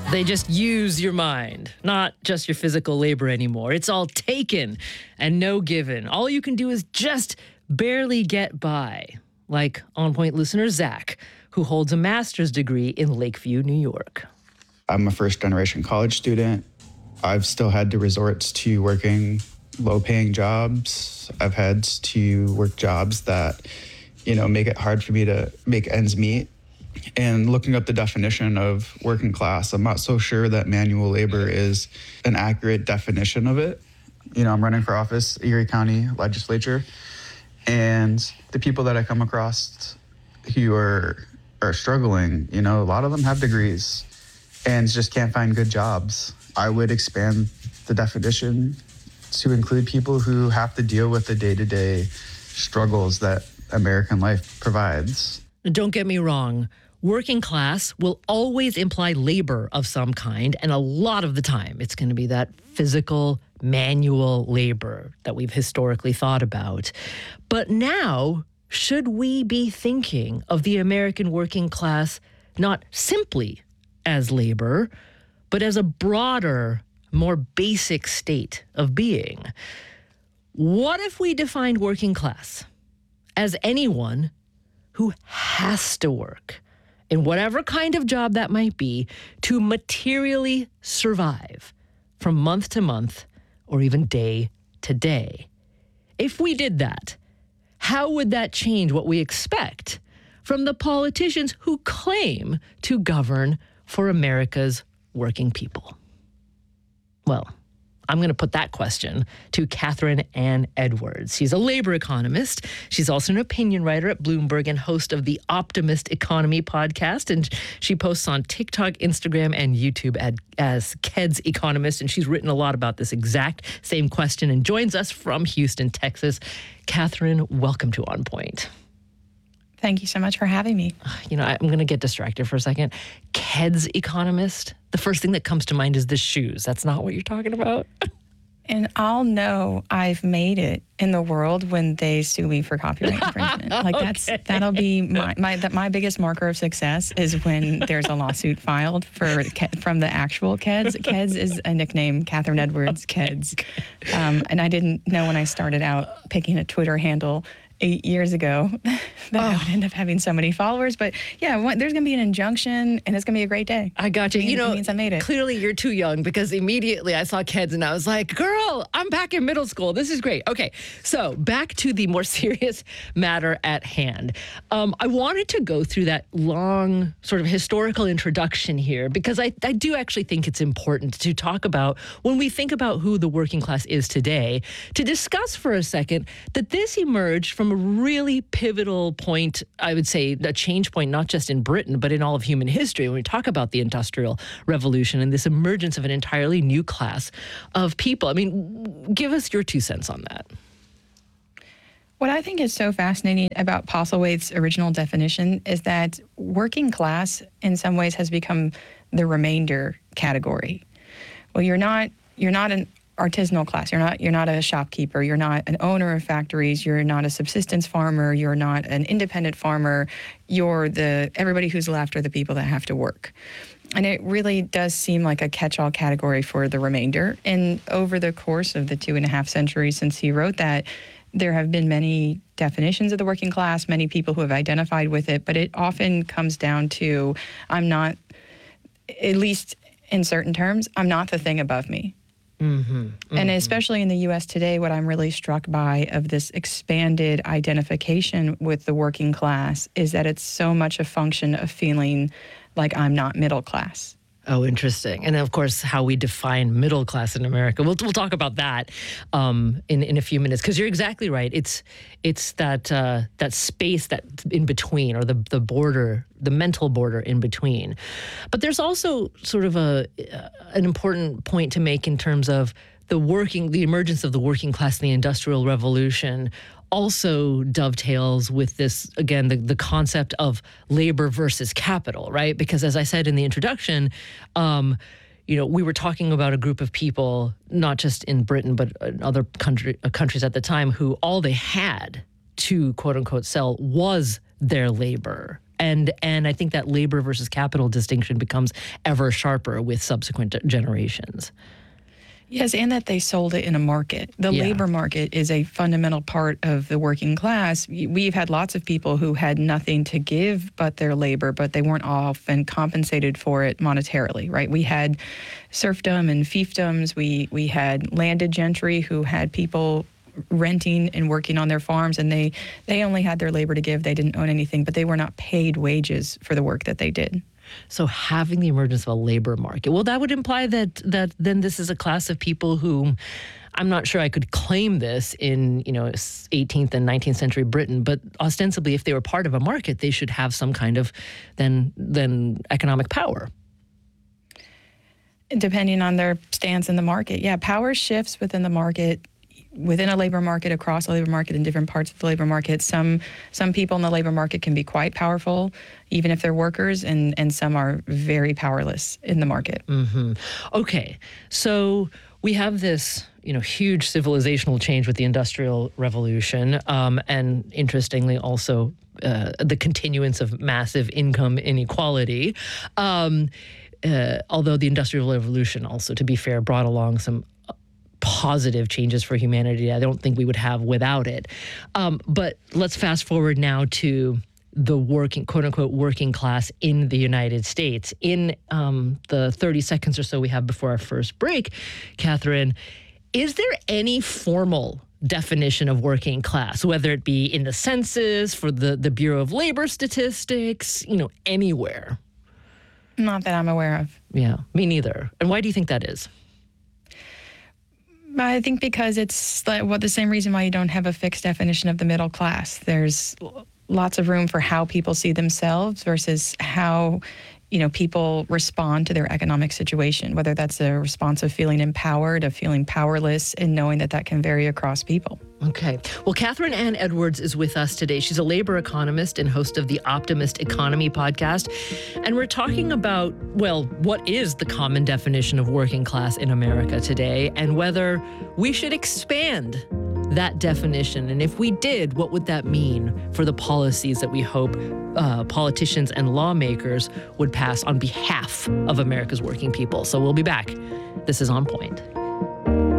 They just use your mind, not just your physical labor anymore. It's all taken and no given. All you can do is just barely get by, like On Point listener Zach, who holds a master's degree in Lakeview, New York. I'm a first-generation college student. I've still had to resort to working low-paying jobs. I've had to work jobs that, make it hard for me to make ends meet. And looking up the definition of working class, I'm not so sure that manual labor is an accurate definition of it. I'm running for office, Erie County Legislature, and the people that I come across who are struggling, a lot of them have degrees and just can't find good jobs. I would expand the definition to include people who have to deal with the day-to-day struggles that American life provides. Don't get me wrong. Working class will always imply labor of some kind, and a lot of the time it's going to be that physical, manual labor that we've historically thought about. But now, should we be thinking of the American working class not simply as labor, but as a broader, more basic state of being? What if we defined working class as anyone who has to work in whatever kind of job that might be to materially survive from month to month or even day to day? If we did that, how would that change what we expect from the politicians who claim to govern for America's working people? Well, I'm going to put that question to Catherine Ann Edwards. She's a labor economist. She's also an opinion writer at Bloomberg and host of the Optimist Economy podcast. And she posts on TikTok, Instagram, and YouTube as Ked's Economist. And she's written a lot about this exact same question and joins us from Houston, Texas. Catherine, welcome to On Point. Thank you so much for having me. I'm going to get distracted for a second. Ked's Economist, the first thing that comes to mind is the shoes. That's not what you're talking about? And I'll know I've made it in the world when they sue me for copyright infringement. That'll be my biggest marker of success is when there's a lawsuit filed from the actual Keds. Keds is a nickname, Catherine Edwards Keds. And I didn't know when I started out picking a Twitter handle 8 years ago that I would end up having so many followers. But yeah, there's going to be an injunction and it's going to be a great day. I got you. It means I made it. Clearly you're too young because immediately I saw Keds and I was like, girl, I'm back in middle school. This is great. Okay, so back to the more serious matter at hand. I wanted to go through that long sort of historical introduction here because I do actually think it's important to talk about when we think about who the working class is today, to discuss for a second that this emerged from a really pivotal point, I would say a change point, not just in Britain, but in all of human history. When we talk about the Industrial Revolution and this emergence of an entirely new class of people. I mean, give us your 2 cents on that. What I think is so fascinating about Postlethwaite's original definition is that working class in some ways has become the remainder category. Well, you're not an artisanal class. You're not a shopkeeper. You're not an owner of factories. You're not a subsistence farmer. You're not an independent farmer. You're everybody who's left are the people that have to work. And it really does seem like a catch-all category for the remainder. And over the course of the 2.5 centuries since he wrote that, there have been many definitions of the working class, many people who have identified with it, but it often comes down to, I'm not, at least in certain terms, I'm not the thing above me. Mm-hmm, mm-hmm. And especially in the U.S. today, what I'm really struck by of this expanded identification with the working class is that it's so much a function of feeling like I'm not middle class. Oh, interesting. And of course, how we define middle class in America. We'll talk about that in a few minutes, because you're exactly right. It's that space that in between, or the border, the mental border in between. But there's also sort of an important point to make in terms of the emergence of the working class in the Industrial Revolution also dovetails with this, again, the concept of labor versus capital, right? Because as I said in the introduction, we were talking about a group of people, not just in Britain, but in other countries at the time, who all they had to, quote unquote, sell was their labor And I think that labor versus capital distinction becomes ever sharper with subsequent generations. Yes, and that they sold it in a market. The labor market is a fundamental part of the working class. We've had lots of people who had nothing to give but their labor, but they weren't often compensated for it monetarily, right? We had serfdom and fiefdoms. We had landed gentry who had people renting and working on their farms, and they only had their labor to give. They didn't own anything, but they were not paid wages for the work that they did. So having the emergence of a labor market, well, that would imply that then this is a class of people who, I'm not sure I could claim this in 18th and 19th century Britain, but ostensibly, if they were part of a market, they should have some kind of then economic power. Depending on their stance in the market, yeah, power shifts within the market. Within a labor market, across a labor market, in different parts of the labor market. Some people in the labor market can be quite powerful, even if they're workers, and some are very powerless in the market. Mm-hmm. Okay, so we have this huge civilizational change with the Industrial Revolution, and interestingly also the continuance of massive income inequality. Although the Industrial Revolution also, to be fair, brought along some positive changes for humanity I don't think we would have without it. But let's fast forward now to the working, quote unquote, working class in the United States. In the 30 seconds or so we have before our first break, Catherine, is there any formal definition of working class, whether it be in the census, for the Bureau of Labor Statistics, anywhere? Not that I'm aware of. Yeah, me neither. And why do you think that is? I think because it's the same reason why you don't have a fixed definition of the middle class. There's lots of room for how people see themselves versus how people respond to their economic situation, whether that's a response of feeling empowered, of feeling powerless, and knowing that can vary across people. Okay. Well, Catherine Ann Edwards is with us today. She's a labor economist and host of the Optimist Economy podcast. And we're talking about, what is the common definition of working class in America today, and whether we should expand that definition. And if we did, what would that mean for the policies that we hope politicians and lawmakers would pass on behalf of America's working people? So we'll be back. This is On Point.